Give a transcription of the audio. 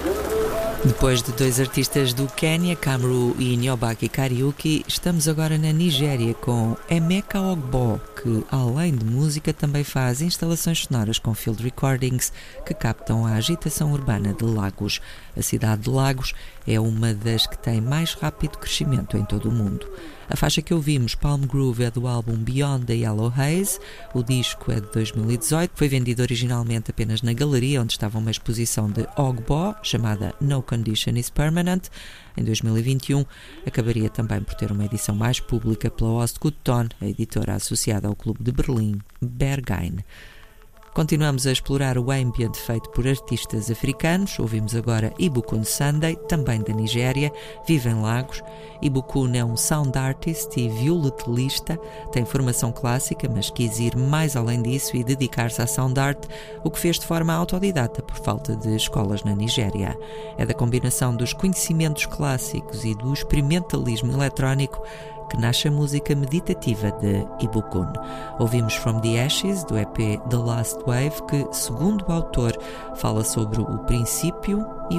Depois de dois artistas do Quênia, Camru e Nyobaki Kariuki, estamos agora na Nigéria com Emeka Ogbo, que além de música também faz instalações sonoras com field recordings que captam a agitação urbana de Lagos. A cidade de Lagos é uma das que tem mais rápido crescimento em todo o mundo. A faixa que ouvimos, Palm Groove, é do álbum Beyond the Yellow Haze. O disco é de 2018, foi vendido originalmente apenas na galeria onde estava uma exposição de Ogbo, chamada No Condition is Permanent. Em 2021, acabaria também por ter uma edição mais pública pela Ostgutton, a editora associada ao Clube de Berlim, Berghain. Continuamos a explorar o ambient feito por artistas africanos. Ouvimos agora Ibukun Sunday, também da Nigéria, vive em Lagos. Ibukun é um sound artist e violonchelista, tem formação clássica, mas quis ir mais além disso e dedicar-se à sound art, o que fez de forma autodidata por falta de escolas na Nigéria. É da combinação dos conhecimentos clássicos e do experimentalismo eletrónico que nasce a música meditativa de Ibukun. Ouvimos From the Ashes, do EP The Last Wave, que, segundo o autor, fala sobre o princípio e